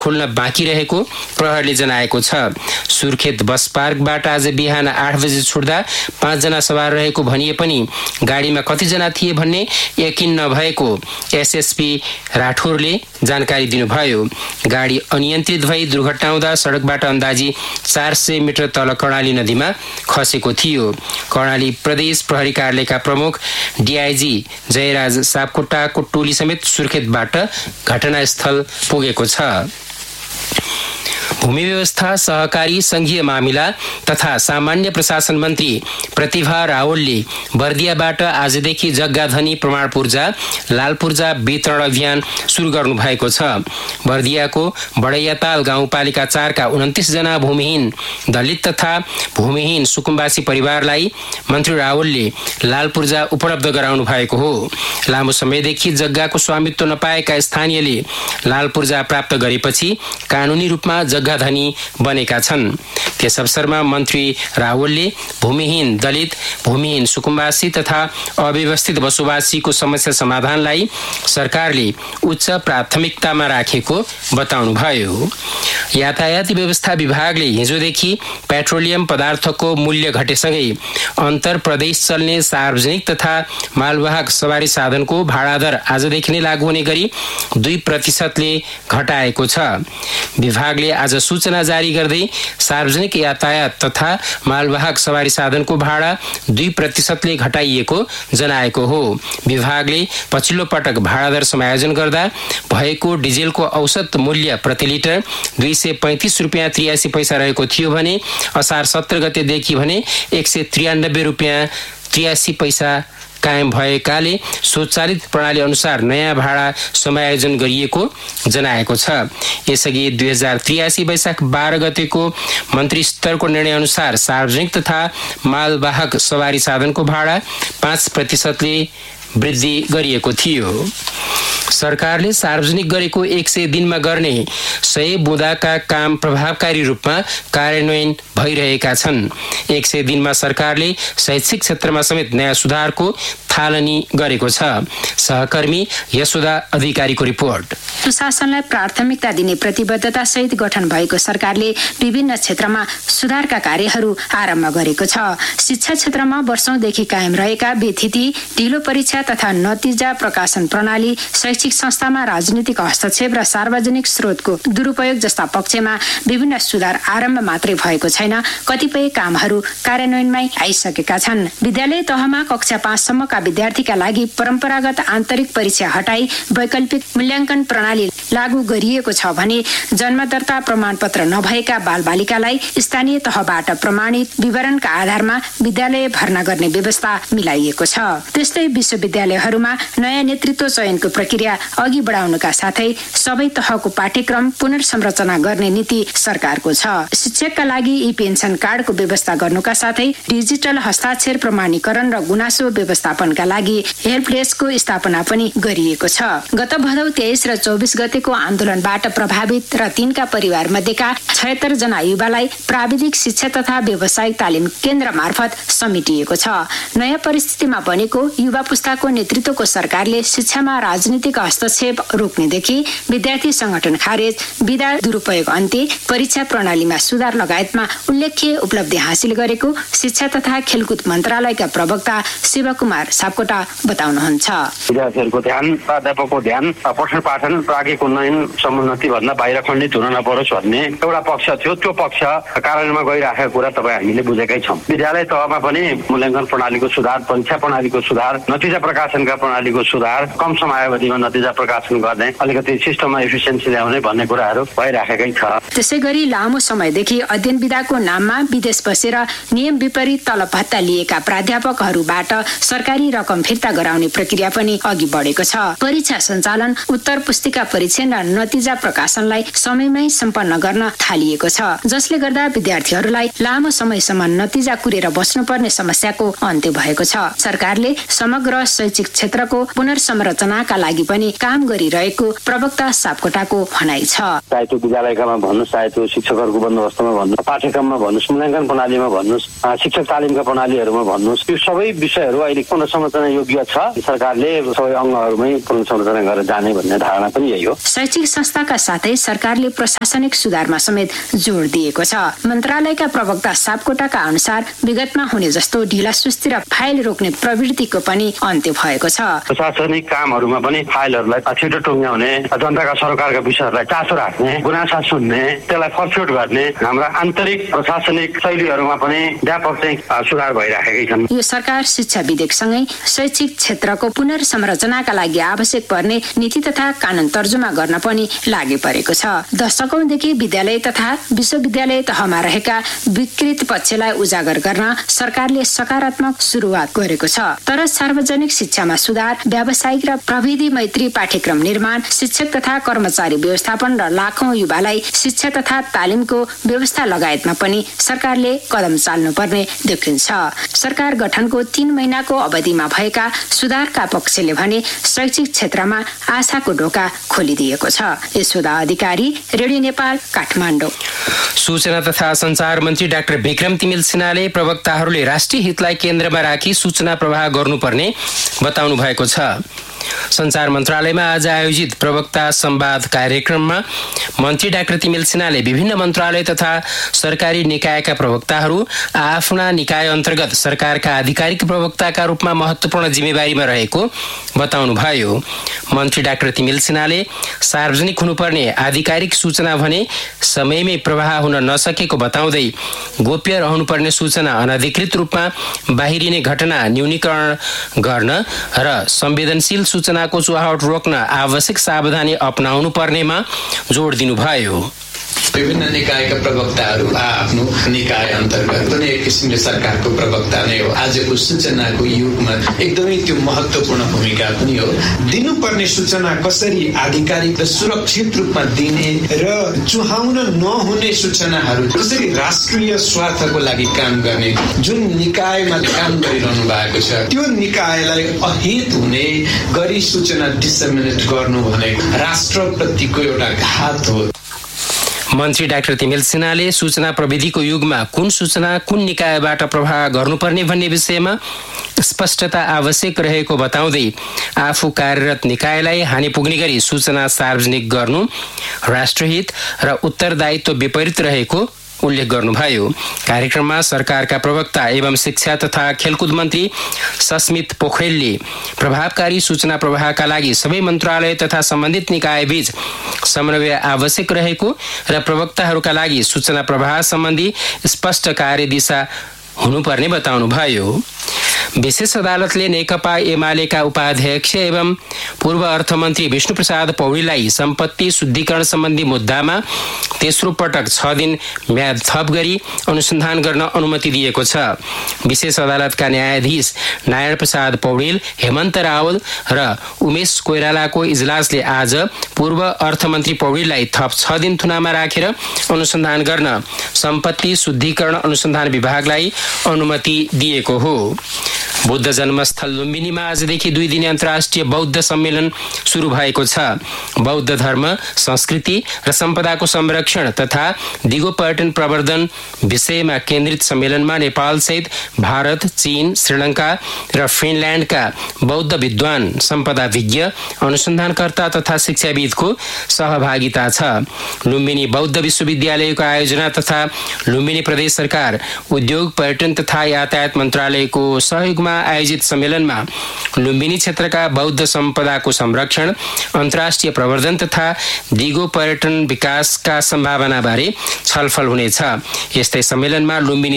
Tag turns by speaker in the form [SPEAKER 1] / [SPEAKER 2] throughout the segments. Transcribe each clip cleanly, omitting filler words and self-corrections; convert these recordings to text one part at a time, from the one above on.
[SPEAKER 1] खोल्न बाँकी रहेको प्रहरीले जनाएको छ। सुर्खेत बस पार्कबाट आज बिहान 8 बजे छुट्दा 5 जना सवार रहेको भनिए पनि गाडीमा कतिजना थिए भन्ने यकिन नभएको एसएसपी राठौरले जानकारी दिनुभयो। गाडी अनियन्त्रित भई दुर्घटना हुँदा सडकबाट अन्दाजी 400 मिटर तल कर्णाली नदीमा खसेको थियो। कर्णाली प्रदेश प्रहरी कार्यालयका प्रमुख डीआईजी जयराज सापकोटाको टोली समेत सुर्खेतबाट घटनास्थल पुगेको छ। भूमि व्यवस्था, सहकारी, संघीय मामिला तथा सामान्य प्रशासन मन्त्री प्रतिभा रावलले बर्दियाबाट आजदेखि जग्गाधनी प्रमाण पूर्जा, लाल पूर्जा वितरण अभियान सुरु गर्नु भएको छ। बर्दियाको बडैयाताल गाउँपालिका 4 का 29 जना भूमिहीन दलित तथा भूमिहीन सुकुम्बासी परिवारलाई मन्त्री रावलले लाल पूर्जा उपलब्ध गराउनु भएको हो। लामो समयदेखि जग्गाको स्वामित्व नपाएका स्थानीयले लाल पूर्जा प्राप्त गरेपछि कानूनी रूपमा जग्गाधनी बनेका छन्। त्यस अवसरमा मन्त्री रावलले भूमिहीन दलित, भूमिहीन सुकुम्बासी तथा अव्यवस्थित बसोबासीको समस्या समाधानलाई सरकारले उच्च प्राथमिकतामा राखेको बताउनुभयो। यातायात व्यवस्था विभागले हिजोदेखि पेट्रोलियम पदार्थको मूल्य घटेसँगै अन्तर प्रदेश चल्ने सार्वजनिक तथा मालवाहक सवारी साधनको भाडा दर आजदेखि नै लागू हुने गरी 2% घटाएको छ। विभागले आज सूचना जारी गर्दै सार्वजनिक यातायात तथा मालवाहक सवारी साधनको भाडा 2% घटाइएको जनाएको हो। विभागले पछिल्लो पटक भाडा दर समायोजन गर्दा भएको डिजेलको औसत मूल्य प्रति लिटर 235 रुपियाँ 83 पैसा रहेको थियो भने असार 17 गतेदेखि भने 193 रुपियाँ 83 पैसा कायम भएकाले स्वचालित प्रणाली अनुसार नयाँ भाडा समायोजन गरिएको जनाएको छ। यसअघि 2083 वैशाख 12 गतेको मन्त्री स्तरको निर्णय अनुसार सार्वजनिक तथा मालवाहक सवारी साधनको भाडा 5% वृद्धि गरिएको थियो। सरकारले सार्वजनिक गरेको 100 दिनमा गर्ने 100 बुँदाका काम प्रभावकारी रूपमा कार्यान्वयन भइरहेका छन्। 100 दिनमा सरकारले शैक्षिक क्षेत्रमा समेत नयाँ सुधारको थालनी गरेको छ। सहकर्मी यशोदा अधिकारीको रिपोर्ट।
[SPEAKER 2] सुशासनलाई प्राथमिकता दिने प्रतिबद्धता सहित गठन भएको सरकारले विभिन्न क्षेत्रमा सुधारका कार्यहरू आरम्भ गरेको छ। शिक्षा क्षेत्रमा वर्षौंदेखि कायम रहेका बेथिति, ढिलो परीक्षा तथा नतिजा प्रकाशन प्रणाली, शैक्षिक संस्थामा राजनीतिक हस्तक्षेप र सार्वजनिक स्रोतको दुरुपयोग जस्ता पक्षमा विभिन्न सुधार आरम्भ मात्रै भएको छैन, कतिपय कामहरू कार्यान्वयनमै आइसकेका छन्। विद्यालय तहमा कक्षा 5 सम्मका विद्यार्थीका लागि परम्परागत आन्तरिक परीक्षा हटाई वैकल्पिक मूल्याङ्कन प्रणाली लागू गरिएको छ भने जन्मदर्ता प्रमाणपत्र नभएका बालबालिकालाई स्थानीय तहबाट प्रमाणित विवरणका आधारमा विद्यालय भर्ना गर्ने व्यवस्था मिलाइएको छ। त्यस्तै विश्वविद्यालयहरूमा नयाँ नेतृत्व चयनको प्रक्रिया अघि बढाउनका साथै सबै तहको पाठ्यक्रम पुनर्संरचना गर्ने नीति सरकारको छ। शिक्षकका लागि ई पेन्सन कार्डको व्यवस्था गर्नुका साथै डिजिटल हस्ताक्षर प्रमाणीकरण र गुनासो व्यवस्थापनका लागि हेल्प डेस्कको स्थापना पनि गरिएको छ। गत भदौ 23 र 24 गतेको आन्दोलनबाट प्रभावित र तिनका परिवार मध्येका 76 जना युवालाई प्राविधिक शिक्षा तथा व्यावसायिक तालिम केन्द्र मार्फत समेटिएको छ। नयाँ परिस्थितिमा बनेको युवा पुस्ताको नेतृत्वको सरकारले शिक्षामा राजनीतिक हस्तक्षेप रोक्नेदेखि विद्यार्थी संगठन खारेज, विधा दुरुपयोग अन्त्य, परीक्षा प्रणालीमा सुधार लगायतमा उल्लेख्य उपलब्धि हासिल गरेको शिक्षा तथा खेलकुद मन्त्रालयका प्रवक्ता शिवकुमार सापकोटा बताउनुहुन्छ।
[SPEAKER 3] विद्यार्थीहरूको ध्यान, प्राध्यापकको ध्यान पठन पाठन प्राज्ञिक उन्नयन समुन्नति भन्दा बाहिर खण्डित हुन नपरोस् भन्ने एउटा पक्ष थियो। त्यो पक्ष कार्यान्वयनमा गइराखेको कुरा तपाईँ हामीले बुझेकै छौँ। विद्यालय तहमा पनि मूल्याङ्कन प्रणालीको सुधार, परीक्षा प्रणालीको सुधार, नतिजा प्रकाशनका प्रणालीको सुधार, कम समयावधिमा नतिजा प्रकाशन गर्ने, अलिकति सिस्टममा एफिसिएन्सी ल्याउने भन्ने कुराहरू भइराखेकै छ।
[SPEAKER 2] त्यसै गरी लामो समयदेखि अध्ययन विधाको नाममा विदेश बसेर नियम विपरीत तलब भत्ता लिएका प्राध्यापकहरूबाट सरकारी रकम फिर्ता गराउने प्रक्रिया पनि अघि बढेको छ। परीक्षा सञ्चालन, उत्तर पुस्तिका परीक्षण र नतिजा प्रकाशनलाई समयमै सम्पन्न गर्न थालिएको छ, जसले गर्दा विद्यार्थीहरूलाई लामो समयसम्म नतिजा कुरेर बस्नुपर्ने समस्याको अन्त्य भएको छ। सरकारले समग्र शैक्षिक क्षेत्रको पुनर्संरचनाका लागि पनि काम गरिरहेको प्रवक्ता सापकोटाको भनाइ छ।
[SPEAKER 3] चाहे त्यो विद्यालयकामा भन्नुहोस्, चाहे त्यो शिक्षकहरूको बन्दोबस्तमा भन्नुहोस्, पाठ्यक्रममा भन्नुहोस्, मूल्याङ्कन प्रणालीमा भन्नुहोस्, शिक्षक तालिमका प्रणालीहरूमा भन्नुहोस्, यो सबै विषयहरू अहिले पुनर्संरचना योग्य छ। सरकारले सबै अङ्गहरूमै पुनर्संरचना गरेर जाने भन्ने धारणा पनि यही हो।
[SPEAKER 2] शैक्षिक संस्थाका साथै सरकारले प्रशासनिक सुधारमा समेत जोड दिएको छ। मन्त्रालयका प्रवक्ता सापकोटाका अनुसार विगतमा हुने जस्तो ढिलासुस्ती र फाइल रोक्ने प्रवृत्तिको पनि अन्त्य भएको छ।
[SPEAKER 3] प्रशासनिक कामहरूमा पनि फाइलहरूलाई छिटो टुङ्ग्याउने, जनताका सरकारका विषयहरूलाई चासो राख्ने, गुनासा सुन्ने, त्यसलाई फर्स्योट गर्ने हाम्रा आन्तरिक प्रशासनिक शैलीहरूमा पनि व्यापक चाहिँ सुधार भइराखेकै छन्।
[SPEAKER 2] यो सरकार शिक्षा विधेयकसँगै शैक्षिक क्षेत्रको पुनर्संरचनाका लागि आवश्यक पर्ने नीति तथा कानून तर्जुमा गर्न पनि लागि परेको छ। दशकौंदेखि विद्यालय तथा विश्वविद्यालय तहमा रहेका विकृत पक्षलाई उजागर गर्न सरकारले सकारात्मक सुरुवात गरेको छ। तर सार्वजनिक शिक्षामा सुधार, व्यावसायिक र प्रविधि मैत्री पाठ्यक्रम निर्माण, शिक्षक तथा कर्मचारी व्यवस्थापन र लाखौं युवालाई शिक्षा तथा तालिमको व्यवस्था लगायतमा पनि सरकारले कदम चाल्नुपर्ने देखिन्छ। सरकार गठनको 3 महिनाको अवधिमा भएका सुधारका पक्षले भने शैक्षिक क्षेत्रमा आशाको ढोका खोलिदिएको छ। यशोदा अधिकारी, रेडियो नेपाल, काठमाडौँ।
[SPEAKER 1] सूचना तथा संचार मन्त्री डाक्टर विक्रम तिमिल सिन्हाले प्रवक्ताहरूले राष्ट्रिय हितलाई केन्द्रमा राखी सूचना प्रवाह गर्नुपर्ने बताउनु भएको छ। संचार मन्त्रालयमा आज आयोजित प्रवक्ता संवाद कार्यक्रममा मन्त्री डाक्टर तिमिल सिन्हाले विभिन्न मन्त्रालय तथा सरकारी निकायका प्रवक्ताहरू आफ्ना निकाय अन्तर्गत सरकारका आधिकारिक प्रवक्ताका रूपमा महत्त्वपूर्ण जिम्मेवारीमा रहेको बताउनुभयो। मन्त्री डाक्टर तिमिल सिन्हाले सार्वजनिक हुनुपर्ने आधिकारिक सूचना भने समयमै प्रवाह हुन नसकेको बताउँदै गोप्य रहनुपर्ने सूचना अनधिकृत रूपमा बाहिरिने घटना न्यूनीकरण गर्न र संवेदनशील सूचनाको चुहावट रोक्न आवश्यक सावधानी अपनाउनु पर्नेमा जोड दिनुभयो।
[SPEAKER 4] विभिन्न निकायका प्रवक्ताहरू आफ्नो निकाय अन्तर्गत पनि एक किसिमले सरकारको प्रवक्ता नै हो। आजको सूचनाको युगमा एकदमै त्यो महत्त्वपूर्ण भूमिका पनि हो। दिनुपर्ने सूचना कसरी आधिकारिक र सुरक्षित रूपमा दिने र चुहाउन नहुने सूचनाहरू कसरी राष्ट्रिय स्वार्थको लागि काम गर्ने, जुन निकायमा काम गरिरहनु भएको छ त्यो निकायलाई अहित हुने गरी सूचना डिसेमिनेट गर्नु भनेको राष्ट्रप्रतिको एउटा घात हो।
[SPEAKER 1] मन्त्री डाक्टर तिमिल सिन्हाले सूचना प्रविधिको युगमा कुन सूचना कुन निकायबाट प्रवाह गर्नुपर्ने भन्ने विषयमा स्पष्टता आवश्यक रहेको बताउँदै आफू कार्यरत निकायलाई हानि पुग्ने गरी सूचना सार्वजनिक गर्नु राष्ट्रहित र उत्तरदायित्व विपरीत रहेको उल्लेख गर्नुभयो। कार्यक्रममा सरकारका प्रवक्ता एवं शिक्षा तथा खेलकुद मन्त्री सस्मित पोखरेलले प्रभावकारी सूचना प्रवाहका लागि सबै मन्त्रालय तथा सम्बन्धित निकायबीच समन्वय आवश्यक रहेको र प्रवक्ताहरूका लागि सूचना प्रवाह सम्बन्धी स्पष्ट कार्यदिशा हुनुपर्ने बताउनुभयो। विशेष अदालतले नेकपा एमालेका उपाध्यक्ष एवं पूर्व अर्थमन्त्री विष्णुप्रसाद पौडेललाई सम्पत्ति शुद्धिकरण सम्बन्धी मुद्दामा तेस्रो पटक 6 दिन म्याद थप गरी अनुसन्धान गर्न अनुमति दिएको छ। विशेष अदालतका न्यायाधीश नारायण प्रसाद पौडेल, हेमन्त रावल र उमेश कोइरालाको इजलासले आज पूर्व अर्थमन्त्री पौडेललाई थप 6 दिन थुनामा राखेर अनुसन्धान गर्न सम्पत्ति शुद्धिकरण अनुसन्धान विभागलाई अनुमति दिएको हो। बुद्ध जन्मस्थल लुम्बिनीमा आजदेखि 2 दिने अन्तर्राष्ट्रिय बौद्ध सम्मेलन सुरु भएको छ। बौद्ध धर्म, संस्कृति र सम्पदाको संरक्षण तथा दिगो पर्यटन प्रवर्धन विषयमा केन्द्रित सम्मेलनमा नेपालसहित भारत, चीन, श्रीलङ्का र फिनल्यान्डका बौद्ध विद्वान, सम्पदाविज्ञ, अनुसन्धानकर्ता तथा शिक्षाविदको सहभागिता छ। लुम्बिनी बौद्ध विश्वविद्यालयको आयोजना तथा लुम्बिनी प्रदेश सरकार, उद्योग, पर्यटन तथा यातायात मन्त्रालयको सहयोगमा आयोजित सम्मेलनमा लुम्बिनी क्षेत्रका बौद्ध सम्पदाको संरक्षण, अन्तर्राष्ट्रिय प्रवर्धन तथा दिगो पर्यटन विकासका सम्भावनाबारे छलफल हुनेछ। यस्तै सम्मेलनमा लुम्बिनी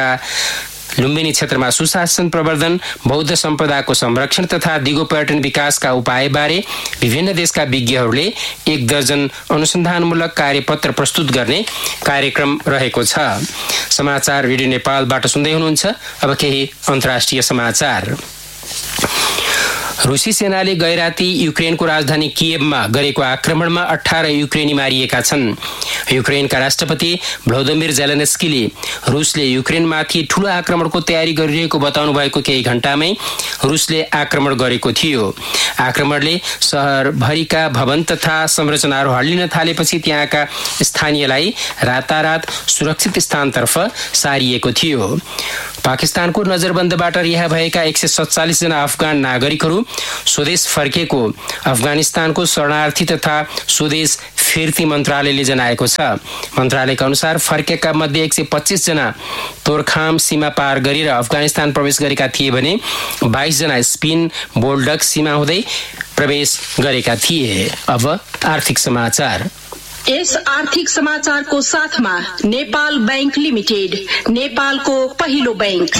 [SPEAKER 1] क्षेत्रमा सुशासन प्रवर्धन, बौद्ध सम्पदाको संरक्षण तथा दिगो पर्यटन विकासका उपायबारे विभिन्न देशका विज्ञहरूले 1 दर्जन अनुसन्धानमूलक कार्यपत्र प्रस्तुत गर्ने कार्यक्रम रहेको छ। समाचार रेडियो नेपालबाट सुन्दै हुनुहुन्छ। अब केही अन्तर्राष्ट्रिय समाचार। रुसी सेनाले गैराती युक्रेनको राजधानी कियेभमा गरेको आक्रमणमा 18 युक्रेनी मारिएका छन्। युक्रेनका राष्ट्रपति भ्लोदिमिर जेलेन्स्कीले रुसले युक्रेनमाथि ठूलो आक्रमणको तयारी गरिरहेको बताउनु भएको केही घण्टामै रुसले आक्रमण गरेको थियो। आक्रमणले शहरभरिका भवन तथा संरचनाहरू हल्लिन थालेपछि त्यहाँका स्थानीयलाई रातारात सुरक्षित स्थानतर्फ सारिएको थियो। पाकिस्तानको नजरबन्दबाट रिहा भएका 147 जना अफगान नागरिकहरू स्वदेश फर्केको अफगानिस्तानको शरणार्थी तथा स्वदेश फिर्ती मन्त्रालयले जनाएको छ। मन्त्रालयका अनुसार फर्केका मध्ये 125 जना तोरखाम सीमा पार गरेर अफगानिस्तान प्रवेश गरेका थिए भने 22 जना स्पिन बोल्डक सीमा हुँदै प्रवेश गरेका थिए। अब आर्थिक समाचार।
[SPEAKER 5] यस आर्थिक समाचारको साथमा नेपाल बैंक लिमिटेड, नेपालको पहिलो बैंक।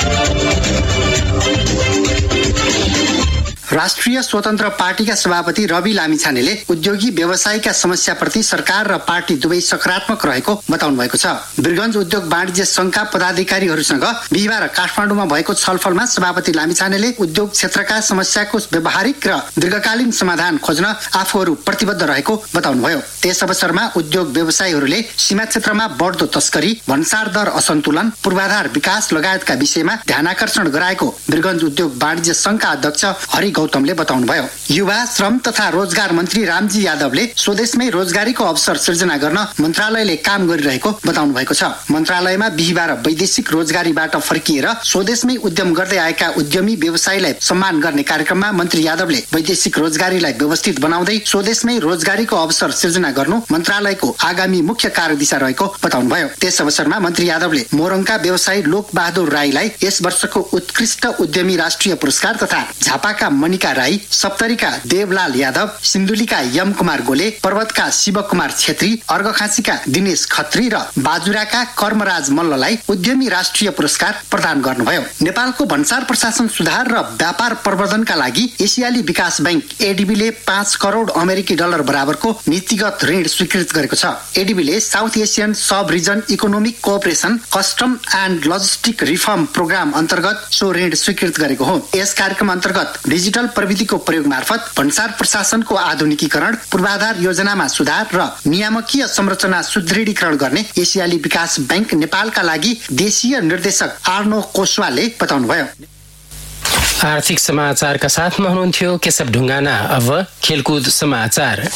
[SPEAKER 6] राष्ट्रिय स्वतन्त्र पार्टीका सभापति रवि लामिछानेले उद्योगी व्यवसायीका समस्याप्रति सरकार र पार्टी दुवै सकारात्मक रहेको बताउनु भएको छ। वीरगञ्ज उद्योग वाणिज्य संघका पदाधिकारीहरूसँग बिहिबार काठमाडौँमा भएको छलफलमा सभापति लामिछानेले उद्योग क्षेत्रका समस्याको व्यावहारिक र दीर्घकालीन समाधान खोज्न आफूहरू प्रतिबद्ध रहेको बताउनुभयो। त्यस अवसरमा उद्योग व्यवसायीहरूले सीमा क्षेत्रमा बढ्दो तस्करी, भन्सार दर असन्तुलन, पूर्वाधार विकास लगायतका विषयमा ध्यानाकर्षण गराएको वीरगञ्ज उद्योग वाणिज्य संघका अध्यक्ष हरि गौतमले बताउनुभयो। युवा श्रम तथा रोजगार मन्त्री रामजी यादवले स्वदेशमै रोजगारीको अवसर सृजना गर्न मन्त्रालयले काम गरिरहेको बताउनु भएको छ। मन्त्रालयमा बिहिबार वैदेशिक रोजगारीबाट फर्किएर स्वदेशमै उद्यम गर्दै आएका उद्यमी व्यवसायीलाई सम्मान गर्ने कार्यक्रममा मन्त्री यादवले वैदेशिक रोजगारीलाई व्यवस्थित बनाउँदै स्वदेशमै रोजगारीको अवसर सृजना गर्नु मन्त्रालयको आगामी मुख्य कार्यदिशा रहेको बताउनुभयो। त्यस अवसरमा मन्त्री यादवले मोरङका व्यवसायी लोक बहादुर राईलाई यस वर्षको उत्कृष्ट उद्यमी राष्ट्रिय पुरस्कार तथा झापाका मणिका राई, सप्तरीका देवलाल यादव, सिन्धुलीका यम कुमार गोले, पर्वतका शिव कुमार छेत्री, अर्घखाँचीका दिनेश खत्री र बाजुराका कर्मराज मल्ललाई उद्यमी राष्ट्रिय पुरस्कार प्रदान गर्नुभयो। नेपालको भन्सार प्रशासन सुधार र व्यापार प्रवर्धनका लागि एसियाली विकास बैंक एडीबीले 5 करोड अमेरिकी डलर बराबरको नीतिगत ऋण स्वीकृत गरेको छ। एडीबीले south Asian sub reason economic cooperation custom and logistic reform programme अन्तर्गत सो ऋण स्वीकृत गरेको हो। यस कार्यक्रम अन्तर्गत डिजिटल प्रविधिको प्रयोग मार्फत भन्सार प्रशासनको आधुनिकीकरण, पूर्वाधार योजनामा सुधार र नियामकीय संरचना सुदृढीकरण गर्ने एसियाली विकास बैंक नेपालका लागि देशीय निर्देशक आर्नो कोस्वाले बताउनुभयो।
[SPEAKER 1] आर्थिक समाचारका साथमा हुनुहुन्थ्यो केशव ढुङ्गाना। अब खेलकुद समाचार।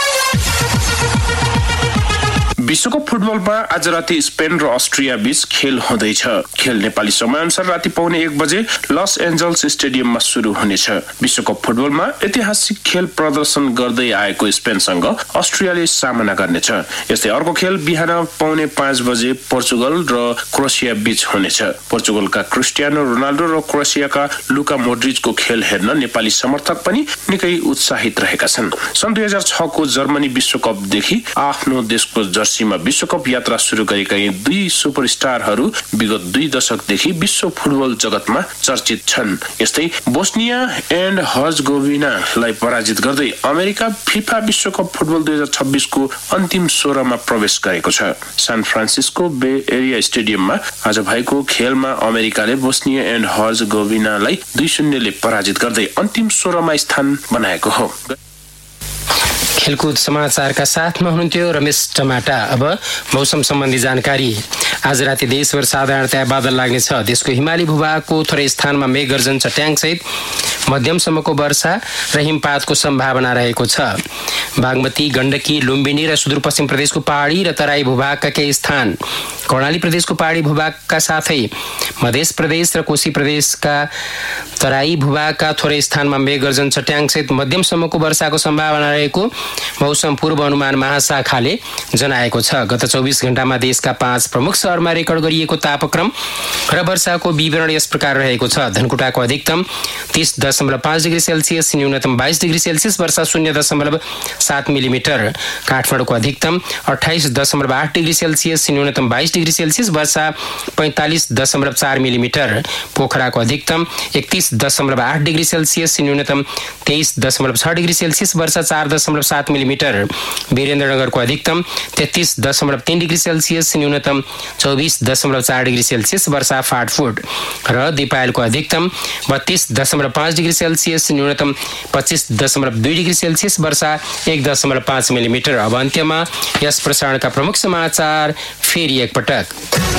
[SPEAKER 7] विश्वकप फुटबलमा आज राति स्पेन र अस्ट्रिया बीच खेल हुँदैछ। खेल नेपाली समयअनुसार राति 1:15 बजे लस एन्जल्स स्टेडियममा सुरु हुनेछ। विश्वकप फुटबलमा ऐतिहासिक खेल प्रदर्शन गर्दै आएको स्पेनसँग अस्ट्रियाले सामना गर्नेछ। यस्तै अर्को खेल बिहान 4:45 बजे पोर्चुगल र क्रोएसिया बीच हुनेछ। पोर्चुगलका क्रिस्टियानो रोनाल्डो र क्रोएसियाका लुका मोड्रिचको खेल हेर्न नेपाली समर्थक पनि निकै उत्साहित रहेका छन्। सन् 2006 को जर्मनी विश्वकपदेखि आफ्नो देशको जर्सी विश्वकप यात्रा सुरु गरेका यी दुई सुपरस्टारहरू विगत 2 दशकदेखि विश्व फुटबल जगतमा चर्चित छन्। यस्तै बोस्निया एन्ड हर्जगोभिनालाई पराजित गर्दै अमेरिका फिफा विश्वकप फुटबल 2026 को अन्तिम 16मा प्रवेश गरेको छ। सान फ्रान्सिस्को बे एरिया स्टेडियममा आज भएको खेलमा अमेरिकाले बोस्निया एन्ड हर्जगोभिनालाई 2-0 ले पराजित गर्दै अन्तिम 16मा स्थान बनाएको हो।
[SPEAKER 1] खेलकुद समाचारका साथमा हुनुहुन्थ्यो रमेश टमाटा। अब मौसम सम्बन्धी जानकारी। आज राति देशभर साधारणतया बादल लाग्नेछ। देशको हिमाली भूभागको थोरै स्थानमा मेघगर्जन चट्याङसहित मध्यमसम्मको वर्षा र हिमपातको सम्भावना रहेको छ। बागमती, गण्डकी, लुम्बिनी र सुदूरपश्चिम प्रदेशको पहाडी र तराई भूभागका केही स्थान, कर्णाली प्रदेशको पहाडी भूभागका साथै मध्य प्रदेश र कोशी प्रदेशका तराई भूभागका थोरै स्थानमा मेघगर्जन चट्याङसहित मध्यमसम्मको वर्षाको सम्भावना रहेको मौसम पूर्व अनुमान महाशाखाले जनाएको छ। गत 24 घण्टामा देशका 5 प्रमुख शहरमा रेकर्ड गरिएको तापक्रम र वर्षाको विवरण यस प्रकार रहेको छ। धनकुटाको अधिकतम 30.5 डिग्री सेल्सियस, न्यूनतम 22 डिग्री सेल्सियस, वर्षा 0.7 मिलिमिटर। काठमाडौँको अधिकतम 28.8 डिग्री सेल्सियस, न्यूनतम 22 डिग्री सेल्सियस, वर्षा 45.4 मिलिमिटर। पोखराको अधिकतम 31.8 डिग्री सेल्सियस, न्यूनतम 23.6 डिग्री सेल्सियस, वर्षा 4.7 मिलिमिटर। वीरेन्द्रनगरको अधिकतम 33.3 डिग्री सेल्सियस, न्यूनतम 24.4 डिग्री सेल्सियस, वर्षा 8 फुट। र दिपायलको अधिकतम 32.5 डिग्री डिग्री सेल्सियस, न्यूनतम 25.2 डिग्री सेल्सियस, वर्षा 1.5 मिलिमिटर। अब अन्त्यमा यस प्रसारणका प्रमुख समाचार फेरि एकपटक।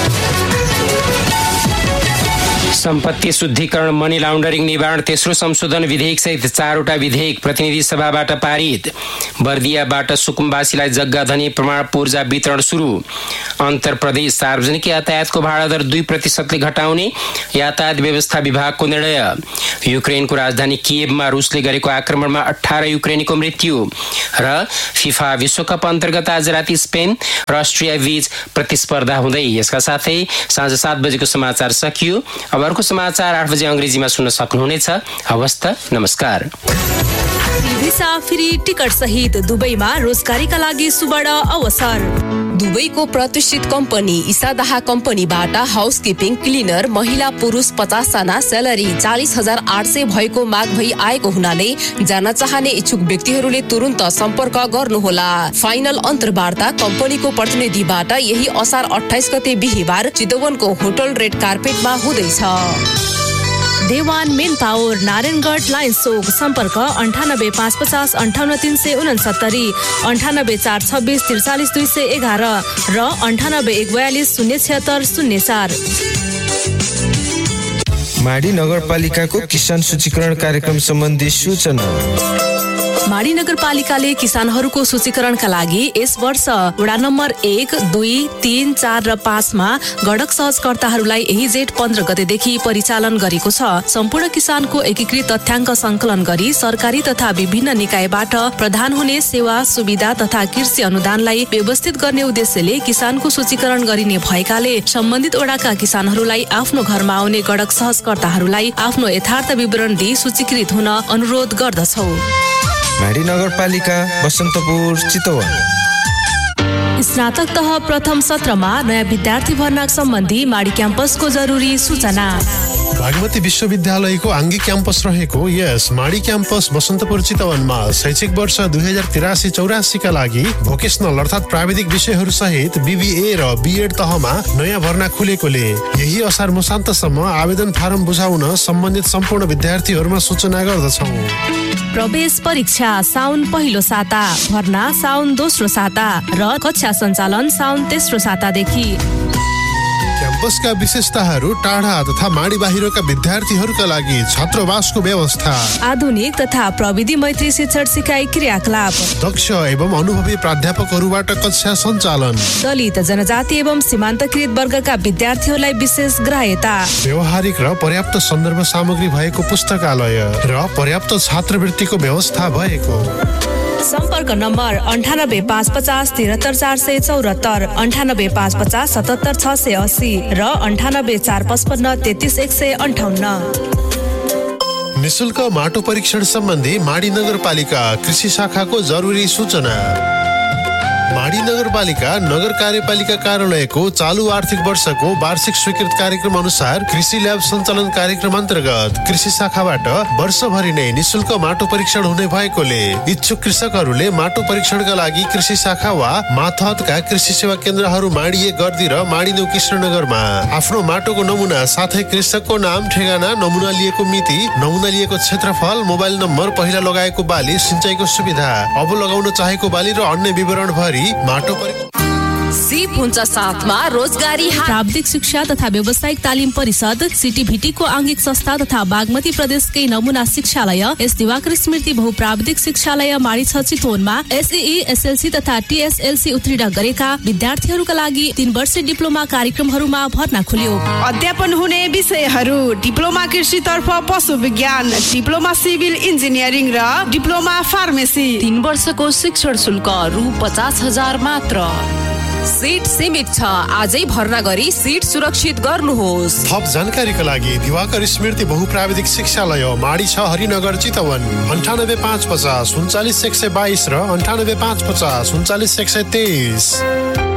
[SPEAKER 1] सम्पत्ति शुद्धिकरण, मनी लाउन्डरिङ निवारण तेस्रो संशोधन विधेयक सहित 4वटा विधेयक प्रतिनिधि सभाबाट पारित। बर्दियाबाट सुकुम्बासीलाई जग्गा धनी प्रमाण पूर्जा वितरण सुरु। अन्तर प्रदेश सार्वजनिक यातायातको भाडा दर 2% घटाउने यातायात व्यवस्था विभागको निर्णय। युक्रेनको राजधानी किएभमा रुसले गरेको आक्रमणमा 18 युक्रेनीको मृत्यु। र फिफा विश्वकप अन्तर्गत आज राति स्पेन र अस्ट्रिया बीच प्रतिस्पर्धा हुँदै। यसका साथै साँझ 7 बजेको समाचार सकियो। अब अर्को समाचार 8 बजे अंग्रेजीमा सुन्न सक्नुहुनेछ। हवस् त, नमस्कार।
[SPEAKER 8] भिसा फ्री टिकट सहित दुबईमा रोजगारीका लागि सुवर्ण अवसर। दुबईको प्रतिष्ठित कम्पनी इसादाहा कम्पनीबाट हाउसकिपिङ, क्लिनर, महिला पुरुष 50 जना, स्यालेरी 40,800 भएको माग भई आएको हुनाले जान चाहने इच्छुक व्यक्तिहरूले तुरुन्त सम्पर्क गर्नुहोला। फाइनल अन्तर्वार्ता कम्पनीको प्रतिनिधिबाट यही असार 28 गते बिहीबार चितवनको होटल रेड कार्पेटमा हुँदैछ। Dewan main power, Narayangarh line चोक, सम्पर्क 98 550 58 369, 98 426 43 211 र 98 142 076 04।
[SPEAKER 9] माडी नगरपालिकाको किसान सूचीकरण कार्यक्रम सम्बन्धी सूचना।
[SPEAKER 8] माडी नगरपालिकाले किसानहरूको सूचीकरणका लागि यस वर्ष वडा नम्बर 1, 2, 3, 4 र 5 मा गडक सहजकर्ताहरूलाई यही जेठ 15 गतेदेखि परिचालन गरेको छ। सम्पूर्ण किसानको एकीकृत तथ्याङ्क संकलन गरी सरकारी तथा विभिन्न निकायबाट प्रदान हुने सेवा सुविधा तथा कृषि अनुदानलाई व्यवस्थित गर्ने उद्देश्यले किसानको सूचीकरण गरिने भएकाले सम्बन्धित वडाका किसानहरूलाई आफ्नो घरमा आउने गडक सहजकर्ताहरूलाई आफ्नो यथार्थ विवरण दिई सूचीकृत हुन अनुरोध गर्दछौ।
[SPEAKER 9] माडी नगरपालिका, बसन्तपुर, चितवन।
[SPEAKER 8] स्नातक तह प्रथम सत्रमा नयाँ विद्यार्थी भर्ना सम्बन्धी माडी क्याम्पसको जरुरी सूचना।
[SPEAKER 10] भागमती विश्वविद्यालयको आङ्गी क्याम्पस रहेको यस माडी क्याम्पस बसन्तपुर चितवनमा शैक्षिक वर्ष 2083-84 का लागि भोकेसनल अर्थात् प्राविधिक विषयहरू सहित BBA र B.Ed तहमा नयाँ भर्ना खुलेकोले यही असार मसान्तसम्म आवेदन फारम बुझाउन सम्बन्धित सम्पूर्ण विद्यार्थीहरूमा सूचना गर्दछौँ।
[SPEAKER 8] प्रवेश परीक्षा साउन पहिलो साता, भर्ना साउन दोस्रो साता र कक्षा सञ्चालन साउन तेस्रो सातादेखि।
[SPEAKER 10] क्याम्पसका विशेषताहरू टाढा तथा माडी बाहिरका विद्यार्थीहरूका लागि छात्रावासको व्यवस्था,
[SPEAKER 8] आधुनिक तथा प्रविधि मैत्री शिक्षण सिकाइ क्रियाकलाप,
[SPEAKER 10] दक्ष एवं अनुभवी प्राध्यापकहरूबाट कक्षा सञ्चालन,
[SPEAKER 8] दलित जनजाति एवं सीमान्तकृत वर्गका विद्यार्थीहरूलाई विशेष ग्राह्यता,
[SPEAKER 10] व्यवहारिक र पर्याप्त सन्दर्भ सामग्री भएको पुस्तकालय र पर्याप्त छात्रवृत्तिको व्यवस्था भएको।
[SPEAKER 8] सम्पर्क नम्बर 98 550 73 474, 98 550 77 680 र 98 455 33 158।
[SPEAKER 10] निशुल्क माटो परीक्षण सम्बन्धी माडी नगरपालिका कृषि शाखाको जरुरी सूचना। माडी नगरपालिका नगर कार्यपालिका कार्यालयको चालू आर्थिक वर्षको वार्षिक स्वीकृत कार्यक्रम अनुसार कृषि ल्याब सञ्चालन कार्यक्रम अन्तर्गत कृषि शाखाबाट वर्षभरि नै निशुल्क माटो परीक्षण हुने भएकोले इच्छुक कृषकहरूले माटो परीक्षणका लागि कृषि शाखा वा माथहतका कृषि सेवा केन्द्रहरू माडी 1 गर्दी र माडी 9 कृष्णनगरमा आफ्नो माटोको नमुना साथै कृषकको नाम, ठेगाना, नमुना लिएको मिति, नमुना लिएको क्षेत्रफल, मोबाइल नम्बर, पहिला लगाएको बाली, सिंचाइको सुविधा, अब लगाउन चाहेको बाली र अन्य विवरण भरि माटो
[SPEAKER 8] सिप हुन्छ साथमा रोजगारी। प्राविधिक शिक्षा तथा व्यावसायिक तालिम परिषद CTVT को आंगिक संस्था तथा बागमती प्रदेशकै नमुना शिक्षालय एस दिवाकर स्मृति बहुप्राविधिक शिक्षालय माडी 6 चितवनमा SEE, SLC तथा TSLC उत्तीर्ण गरेका विद्यार्थीहरूका लागि 3 वर्षे डिप्लोमा कार्यक्रमहरूमा भर्ना खुल्यो।
[SPEAKER 11] अध्यापन हुने विषयहरू डिप्लोमा कृषि तर्फ पशु विज्ञान, डिप्लोमा सिभिल इन्जिनियरिङ र डिप्लोमा फार्मेसी।
[SPEAKER 8] 3 वर्षको शिक्षण शुल्क रु 50,000 मात्र। सीट सीमित छ, आजै भर्ना गरी सीट सुरक्षित गर्नुहोस्।
[SPEAKER 10] थप जानकारीका लागि दिवाकर स्मृति बहुप्राविधिक शिक्षालय माडी 6 हरिनगर चितवन 98 550 39 122 र 98 550 39 123।